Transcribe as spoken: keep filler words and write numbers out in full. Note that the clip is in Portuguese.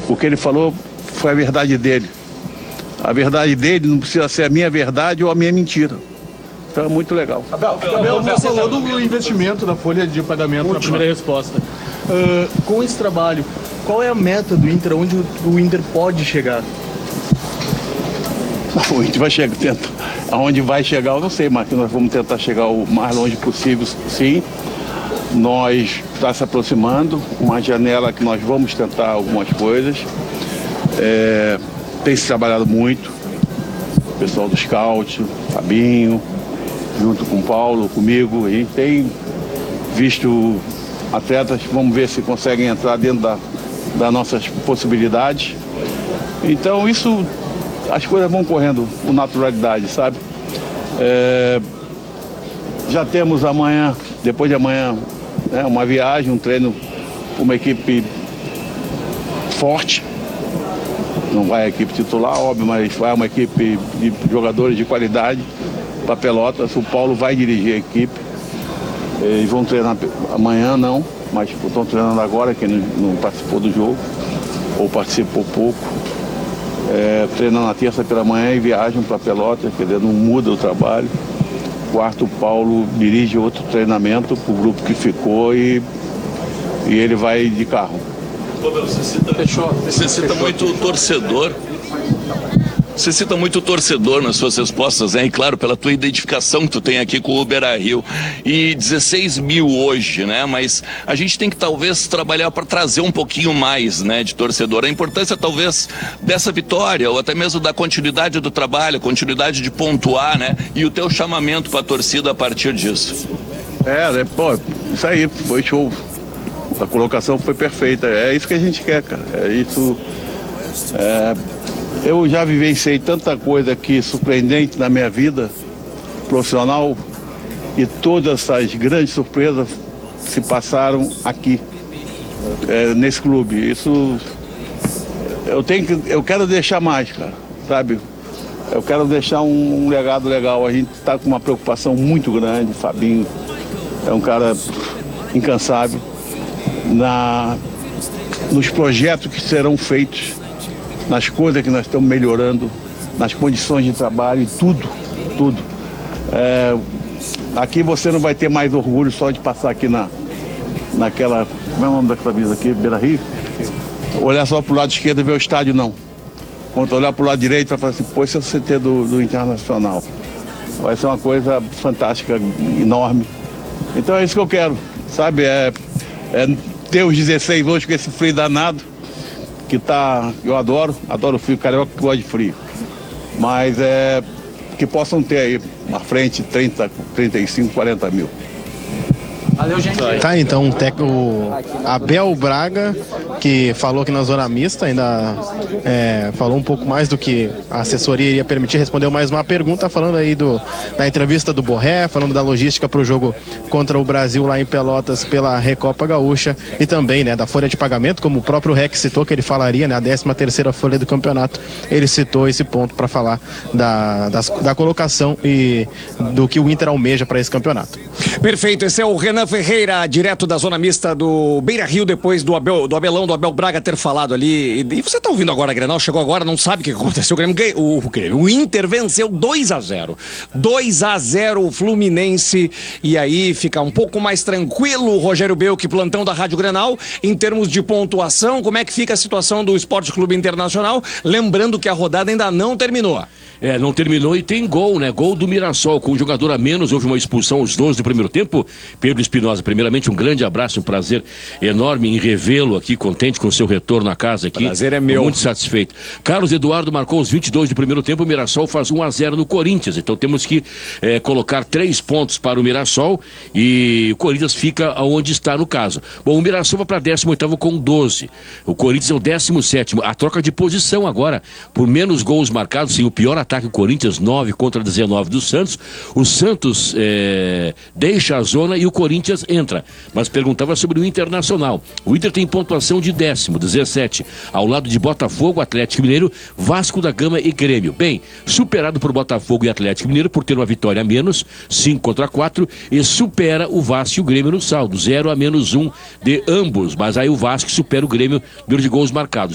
O que ele falou foi a verdade dele. A verdade dele não precisa ser a minha verdade ou a minha mentira. Então é muito legal. Abel, Abel você falou do investimento da folha de pagamento. Na primeira resposta. Uh, com esse trabalho, qual é a meta do Inter? Onde o Inter pode chegar? O Inter vai chegar, tenta. Aonde vai chegar eu não sei, mas nós vamos tentar chegar o mais longe possível, sim. Nós está se aproximando, uma janela que nós vamos tentar algumas coisas. É, tem se trabalhado muito, o pessoal do Scout, Fabinho, junto com o Paulo, comigo, a gente tem visto atletas, vamos ver se conseguem entrar dentro da, das nossas possibilidades. Então isso, as coisas vão correndo com naturalidade, sabe? É, já temos amanhã, depois de amanhã, né, uma viagem, um treino com uma equipe forte. Não vai a equipe titular, óbvio, mas vai uma equipe de jogadores de qualidade para Pelotas. O Paulo vai dirigir a equipe. Eles vão treinar amanhã, não, mas estão treinando agora, quem não, não participou do jogo, ou participou pouco. É, treinam na terça pela manhã e viajam para Pelotas, quer dizer, não muda o trabalho. Quarto, o Paulo dirige outro treinamento para o grupo que ficou e, e ele vai de carro. Você cita, Fechou. Você cita muito torcedor. Você cita muito torcedor nas suas respostas, né? E claro, pela tua identificação que tu tem aqui com o Beira-Rio. E dezesseis mil hoje, né? Mas a gente tem que talvez trabalhar para trazer um pouquinho mais, né, de torcedor. A importância talvez dessa vitória, ou até mesmo da continuidade do trabalho, continuidade de pontuar, né? E o teu chamamento para a torcida a partir disso. É, né? Pô, isso aí, foi show. A colocação foi perfeita. É isso que a gente quer, cara. É isso. É, eu já vivenciei tanta coisa aqui surpreendente na minha vida profissional e todas essas grandes surpresas se passaram aqui, é, nesse clube. Isso eu tenho que, eu quero deixar mais, cara, sabe? Eu quero deixar um, um legado legal. A gente está com uma preocupação muito grande. Fabinho é um cara incansável na, nos projetos que serão feitos, nas coisas que nós estamos melhorando, nas condições de trabalho, tudo, tudo. É, aqui você não vai ter mais orgulho só de passar aqui na, naquela, como é o nome daquela camisa aqui, Beira-Rio? Olhar só para o lado esquerdo e ver o estádio, não. Quando olhar para o lado direito, vai falar assim, pô, esse é o C T do, do Internacional. Vai ser uma coisa fantástica, enorme. Então é isso que eu quero, sabe? É, é ter os dezesseis hoje com esse frio danado, que tá, eu adoro, adoro frio, carioca que gosta de frio. Mas é que possam ter aí na frente trinta, trinta e cinco, quarenta mil. Valeu, gente. Tá, então o Abel Braga, que falou que na zona mista ainda é, falou um pouco mais do que a assessoria iria permitir, respondeu mais uma pergunta, falando aí do, da entrevista do Borré, falando da logística para o jogo contra o Brasil lá em Pelotas pela Recopa Gaúcha e também, né, da folha de pagamento, como o próprio Rex citou que ele falaria, né, a décima terceira folha do campeonato, ele citou esse ponto para falar da, das, da colocação e do que o Inter almeja para esse campeonato. Perfeito, esse é o Renan Ferreira, direto da zona mista do Beira-Rio, depois do, Abel, do Abelão, do Abel Braga ter falado ali. E, e você tá ouvindo agora, Grenal, chegou agora, não sabe o que aconteceu. O, Grêmio, o, o, o Inter venceu dois a zero. dois a zero o Fluminense. E aí fica um pouco mais tranquilo o Rogério Belk, plantão da Rádio Grenal, em termos de pontuação. Como é que fica a situação do Esporte Clube Internacional? Lembrando que a rodada ainda não terminou. É, não terminou e tem gol, né? Gol do Mirassol, com um jogador a menos, houve uma expulsão aos doze do primeiro tempo. Pedro Espinosa, primeiramente um grande abraço, um prazer enorme em revê-lo aqui, contente com o seu retorno à casa aqui. Prazer é meu. Muito satisfeito. Carlos Eduardo marcou os vinte e dois do primeiro tempo, o Mirassol faz um a zero no Corinthians, então temos que é, colocar três pontos para o Mirassol e o Corinthians fica onde está no caso. Bom, o Mirassol vai para décimo oitavo com doze, o Corinthians é o décimo sétimo, a troca de posição agora, por menos gols marcados, sim, o pior ataque o Corinthians, nove contra dezenove do Santos. O Santos é, deixa a zona e o Corinthians entra. Mas perguntava sobre o Internacional. O Inter tem pontuação de décimo, dezessete, ao lado de Botafogo, Atlético Mineiro, Vasco da Gama e Grêmio. Bem, superado por Botafogo e Atlético Mineiro por ter uma vitória a menos, cinco contra quatro, e supera o Vasco e o Grêmio no saldo, zero a menos um de ambos. Mas aí o Vasco supera o Grêmio, número de gols marcados.